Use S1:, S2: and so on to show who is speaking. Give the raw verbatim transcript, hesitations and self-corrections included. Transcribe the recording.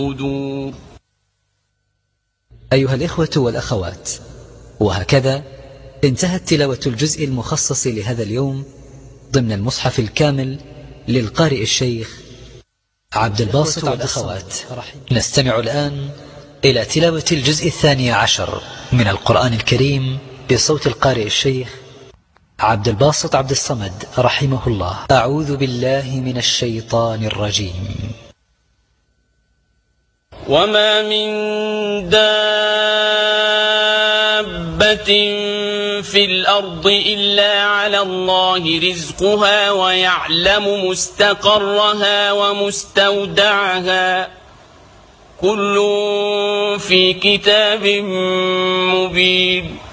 S1: أيها الإخوة والأخوات، وهكذا انتهت تلاوة الجزء المخصص لهذا اليوم ضمن المصحف الكامل للقارئ الشيخ عبد الباسط والأخوات. نستمع الآن إلى تلاوة الجزء الثاني عشر من القرآن الكريم بصوت القارئ الشيخ عبد الباسط عبد الصمد رحمه الله. أعوذ بالله من الشيطان الرجيم.
S2: وما من دابة في الأرض إلا على الله رزقها ويعلم مستقرها ومستودعها كل في كتاب مبين.